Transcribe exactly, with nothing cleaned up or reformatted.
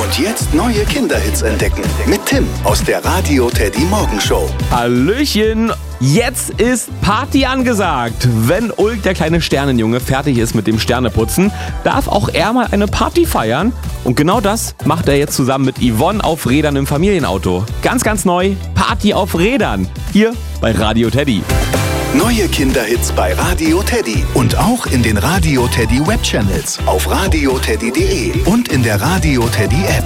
Und jetzt neue Kinderhits entdecken mit Tim aus der Radio Teddy Morgenshow. Hallöchen! Jetzt ist Party angesagt. Wenn Ulk, der kleine Sternenjunge, fertig ist mit dem Sterneputzen, darf auch er mal eine Party feiern. Und genau das macht er jetzt zusammen mit Yvonne auf Rädern im Familienauto. Ganz, ganz neu, Party auf Rädern. Hier bei Radio Teddy. Neue Kinderhits bei Radio Teddy und auch in den Radio Teddy Webchannels auf radio teddy punkt de und in der Radio Teddy App.